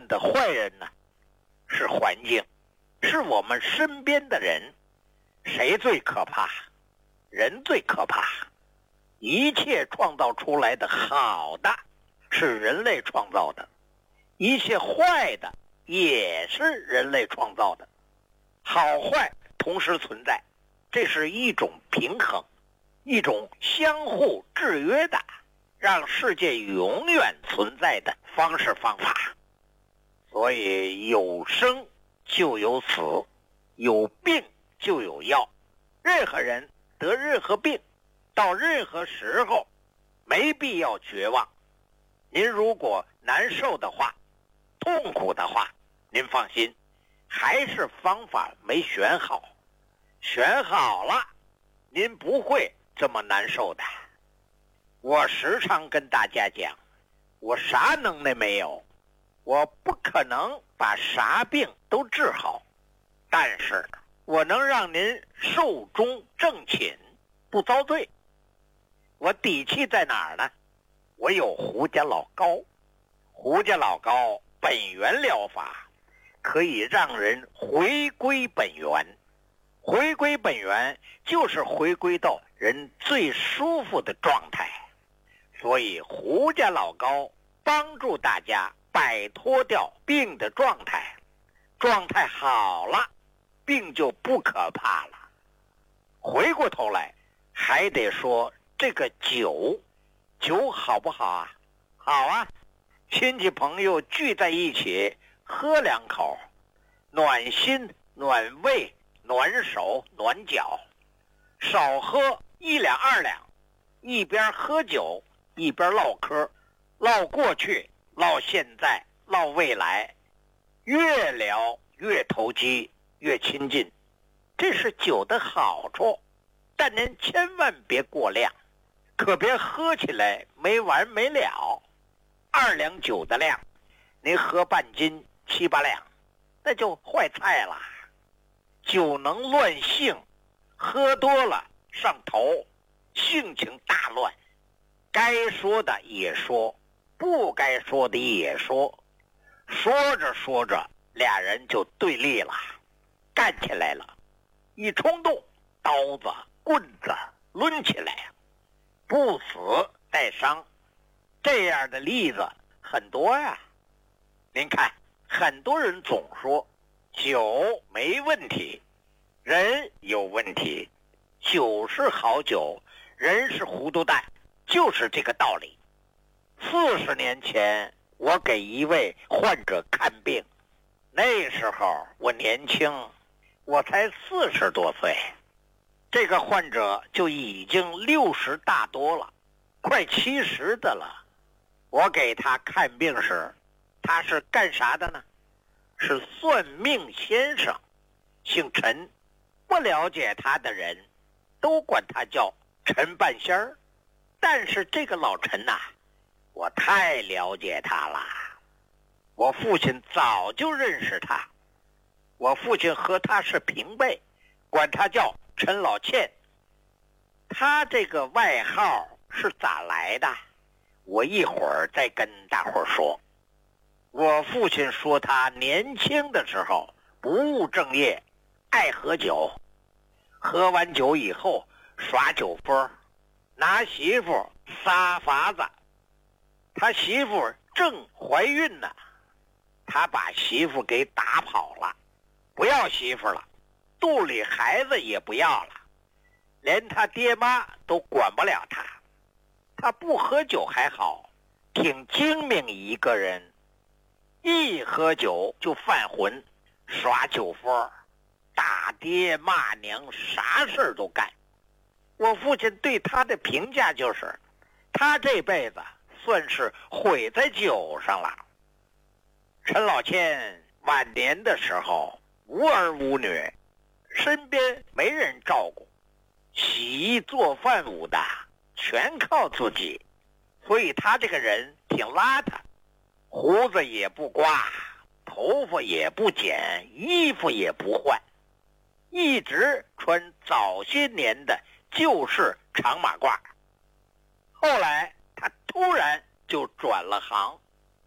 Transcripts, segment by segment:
恨的坏人呢？是环境，是我们身边的人。谁最可怕？人最可怕。一切创造出来的好的是人类创造的，一切坏的也是人类创造的，好坏同时存在，这是一种平衡，一种相互制约的，让世界永远存在的方式方法。所以有生就有死，有病就有药。任何人得任何病，到任何时候，没必要绝望。您如果难受的话，痛苦的话，您放心，还是方法没选好。选好了，您不会这么难受的。我时常跟大家讲，我啥能耐没有，我不可能把啥病都治好，但是我能让您寿终正寝，不遭罪。我底气在哪儿呢？我有胡家老高。胡家老高本源疗法可以让人回归本源。回归本源就是回归到人最舒服的状态。所以胡家老高帮助大家摆脱掉病的状态，状态好了，病就不可怕了。回过头来还得说这个酒好不好啊？好啊，亲戚朋友聚在一起喝两口，暖心暖胃暖手暖脚，少喝1两2两，一边喝酒一边唠嗑，唠过去唠现在唠未来，越聊越投机越亲近，这是酒的好处。但您千万别过量，可别喝起来没完没了。2两酒的量，您喝半斤7、8两，那就坏菜了。酒能乱性，喝多了上头，性情大乱，该说的也说，不该说的也说，说着说着俩人就对立了，干起来了。一冲动，刀子棍子抡起来，不死带伤。这样的例子很多呀。您看，很多人总说酒没问题，人有问题。酒是好酒，人是糊涂蛋，就是这个道理。40年前我给一位患者看病，那时候我年轻，我才40多岁，这个患者就已经60大多了，快70的了。我给他看病时，他是干啥的呢？是算命先生，姓陈，不了解他的人都管他叫陈半仙儿。但是这个老陈呐，我太了解他了。我父亲早就认识他，我父亲和他是平辈，管他叫陈老倩。他这个外号是咋来的？我一会儿再跟大伙儿说。我父亲说他年轻的时候不务正业，爱喝酒，喝完酒以后耍酒疯，拿媳妇撒法子。他媳妇正怀孕呢，他把媳妇给打跑了，不要媳妇了，肚里孩子也不要了，连他爹妈都管不了他。他不喝酒还好，挺精明一个人，一喝酒就犯浑，耍酒疯，打爹骂娘，啥事儿都干。我父亲对他的评价就是，他这辈子算是毁在酒上了。陈老倩晚年的时候无儿无女，身边没人照顾，洗衣做饭舞的全靠自己，所以他这个人挺邋遢，胡子也不刮，头发也不剪，衣服也不换，一直穿早些年的旧式长马褂。后来他突然就转了行，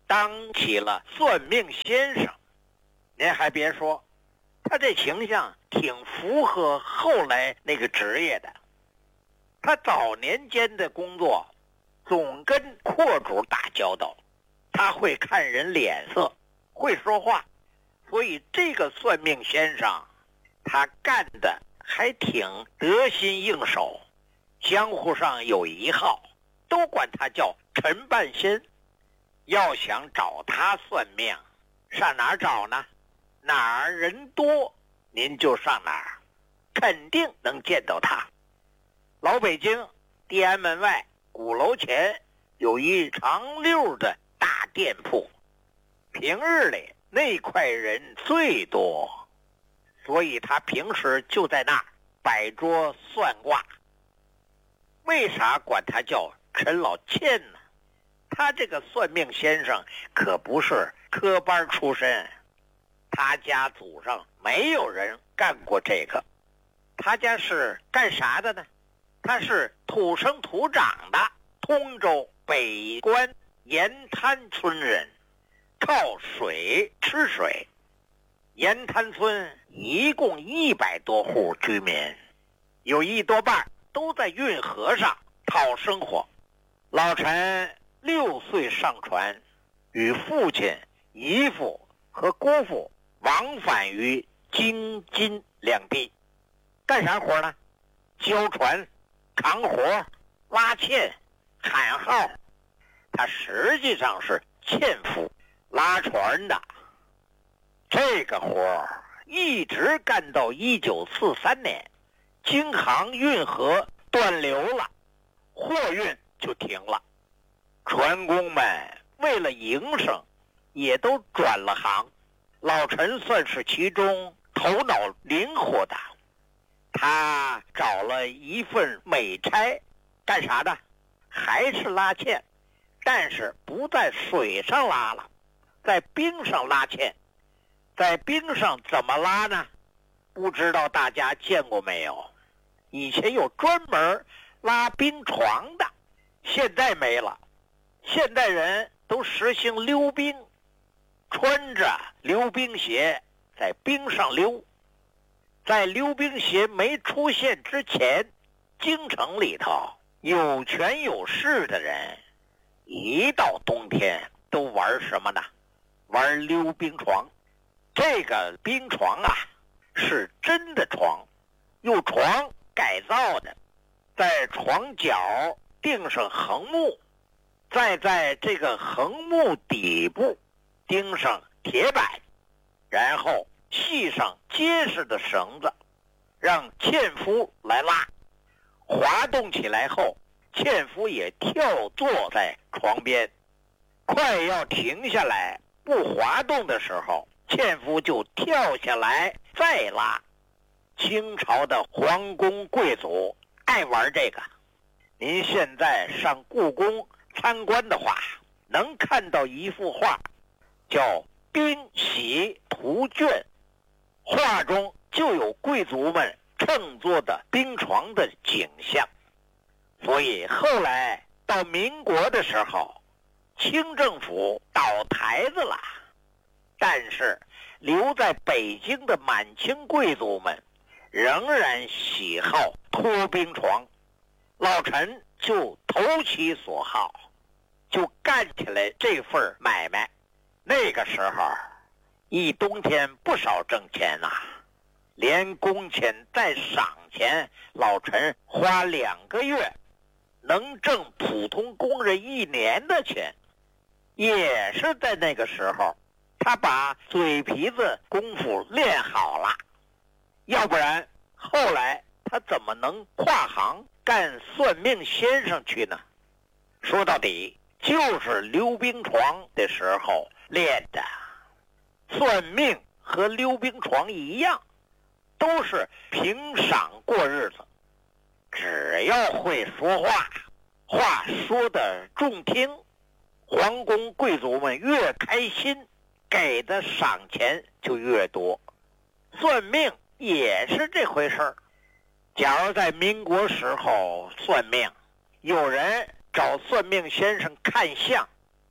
当起了算命先生。您还别说，他这形象挺符合后来那个职业的。他早年间的工作总跟阔主打交道，他会看人脸色，会说话，所以这个算命先生他干的还挺得心应手。江湖上有一号都管他叫陈半仙。要想找他算命，上哪儿找呢？哪儿人多您就上哪儿，肯定能见到他。老北京地安门外鼓楼前有一长溜的大店铺，平日里那块人最多，所以他平时就在那儿摆桌算卦。为啥管他叫陈老千呢？他这个算命先生可不是科班出身，他家祖上没有人干过这个。他家是干啥的呢？他是土生土长的通州北关盐滩村人，靠水吃水。盐滩村一共100多户居民，有1多半都在运河上讨生活。老陈6岁上船，与父亲、姨父和姑父往返于京津两地。干啥活呢？修船、扛活、拉纤、喊号。他实际上是纤夫，拉船的。这个活一直干到1943年，京杭运河断流了，货运就停了。船工们为了营生，也都转了行。老陈算是其中头脑灵活的。他找了一份美差，干啥的？还是拉纤，但是不在水上拉了，在冰上拉纤。在冰上怎么拉呢？不知道大家见过没有？以前有专门拉冰床的，现在没了。现代人都实行溜冰，穿着溜冰鞋在冰上溜。在溜冰鞋没出现之前，京城里头有权有势的人一到冬天都玩什么呢？玩溜冰床。这个冰床啊是真的床，用床改造的，在床角钉上横木，再在这个横木底部钉上铁板，然后系上结实的绳子，让纤夫来拉。滑动起来后，纤夫也跳坐在床边。快要停下来不滑动的时候，纤夫就跳下来再拉。清朝的皇宫贵族爱玩这个。您现在上故宫参观的话，能看到一幅画，叫《冰洗图卷》，画中就有贵族们乘坐的冰床的景象。所以后来到民国的时候，清政府倒台子了，但是留在北京的满清贵族们仍然喜好拖冰床。老陈就投其所好，就干起来这份买卖。那个时候一冬天不少挣钱呐，连工钱带赏钱，老陈花2个月能挣普通工人1年的钱。也是在那个时候，他把嘴皮子功夫练好了，要不然后来他怎么能跨行干算命先生去呢？说到底就是溜冰床的时候练的。算命和溜冰床一样，都是凭赏过日子。只要会说话，话说的中听，皇宫贵族们越开心，给的赏钱就越多。算命也是这回事儿。假如在民国时候算命，有人找算命先生看相，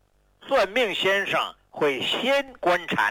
算命先生会先观察